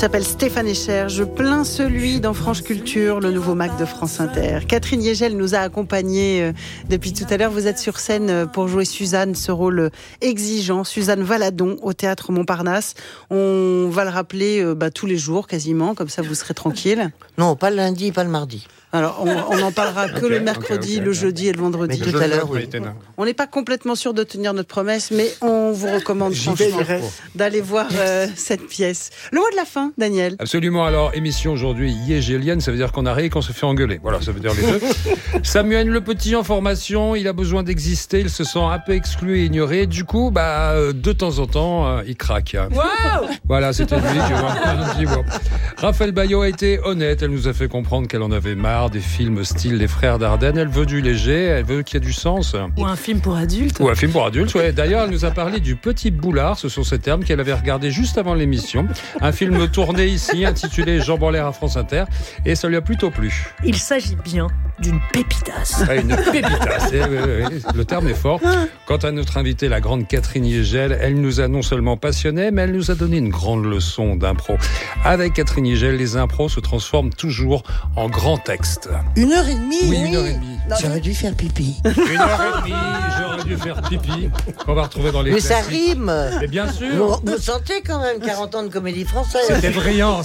s'appelle Stéphane Echer. Je plains celui dans France Culture, le nouveau Mac de France Inter. Catherine Yegel nous a accompagnés depuis tout à l'heure. Vous êtes sur scène pour jouer Suzanne, ce rôle exigeant. Suzanne Valadon au Théâtre Montparnasse. On va le rappeler tous les jours quasiment, comme ça vous serez tranquille. Non, pas le lundi, pas le mardi. Alors, on n'en parlera que le mercredi, le jeudi et le vendredi. Mais tout à l'heure, oui. On n'est pas complètement sûr de tenir notre promesse, mais on vous recommande franchement d'aller voir cette pièce. Le mot de la fin, Daniel. Absolument. Alors, émission aujourd'hui yégélienne, ça veut dire qu'on a ri et qu'on se fait engueuler. Voilà, ça veut dire les deux. Samuel Le Petit en formation, il a besoin d'exister, il se sent un peu exclu et ignoré. Du coup, de temps en temps, il craque. Wow. Voilà, c'était lui. Raphaël Baillot a été honnête, elle nous a fait comprendre qu'elle en avait marre des films style Les Frères Dardenne. Elle veut du léger, elle veut qu'il y ait du sens. Ou un film pour adultes. Ou un film pour adultes, ouais. D'ailleurs, elle nous a parlé du Petit Boulard, ce sont ces termes qu'elle avait regardé juste avant l'émission. Un film tourné ici, intitulé Jambes en l'air à France Inter, et ça lui a plutôt plu. Il s'agit bien d'une pépitasse. Ouais, une pépitasse, le terme est fort. Quant à notre invitée, la grande Catherine Yegel, elle nous a non seulement passionnés, mais elle nous a donné une grande leçon d'impro. Avec Catherine Yegel, les impros se transforment toujours en grands textes. 1h30. Oui, 1h30. J'aurais dû faire pipi. 1h30, j'aurais dû faire pipi. On va retrouver dans les Mais classiques. ça rime. Mais bien sûr. Vous sentez quand même 40 ans de comédie française. C'était brillant.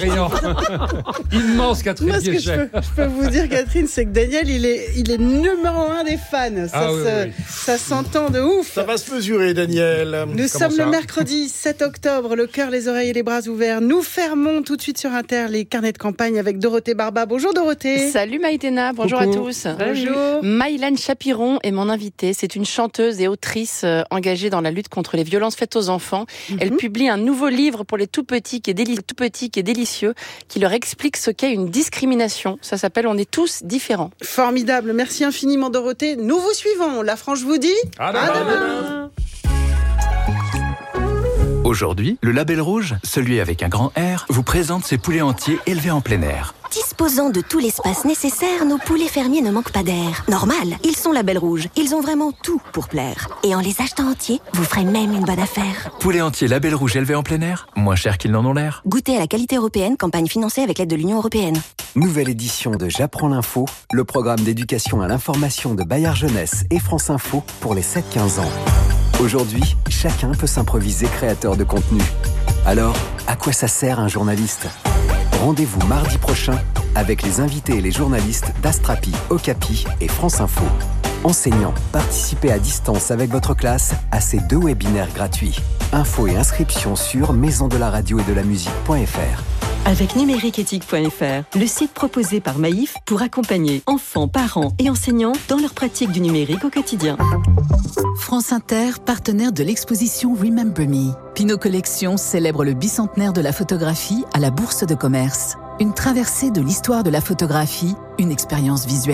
Immense Catherine Moi, ce que Yegel. je peux vous dire, Catherine, c'est que Daniel, il est numéro 1 des fans. Ça s'entend de ouf. Ça va se mesurer, Daniel. Nous sommes le mercredi 7 octobre, le cœur, les oreilles et les bras ouverts. Nous fermons tout de suite sur Inter les carnets de campagne avec Dorothée Barba. Bonjour Dorothée. Salut Maïtena, bonjour à tous. Bonjour. Maïlène Chapiron est mon invitée. C'est une chanteuse et autrice engagée dans la lutte contre les violences faites aux enfants. Elle publie un nouveau livre pour les tout petits qui est délicieux, qui leur explique ce qu'est une discrimination. Ça s'appelle On est tous différents. Formidable, merci infiniment Dorothée. Nous vous suivons. La Franche vous dit À demain. Aujourd'hui, le Label Rouge, celui avec un grand R, vous présente ses poulets entiers élevés en plein air. Disposant de tout l'espace nécessaire, nos poulets fermiers ne manquent pas d'air. Normal, ils sont Label Rouge. Ils ont vraiment tout pour plaire. Et en les achetant entiers, vous ferez même une bonne affaire. Poulets entiers Label Rouge élevés en plein air, moins cher qu'ils n'en ont l'air. Goûtez à la qualité européenne, campagne financée avec l'aide de l'Union européenne. Nouvelle édition de J'apprends l'info, le programme d'éducation à l'information de Bayard Jeunesse et France Info pour les 7-15 ans. Aujourd'hui, chacun peut s'improviser créateur de contenu. Alors, à quoi ça sert un journaliste ? Rendez-vous mardi prochain avec les invités et les journalistes d'Astrapi, Okapi et France Info. Enseignants, participez à distance avec votre classe à ces 2 webinaires gratuits. Infos et inscriptions sur maisondelaradio-et-de-la-musique.fr. Avec numériqueéthique.fr, le site proposé par Maïf pour accompagner enfants, parents et enseignants dans leur pratique du numérique au quotidien. France Inter, partenaire de l'exposition Remember Me. Pinot Collection célèbre le bicentenaire de la photographie à la Bourse de commerce. Une traversée de l'histoire de la photographie, une expérience visuelle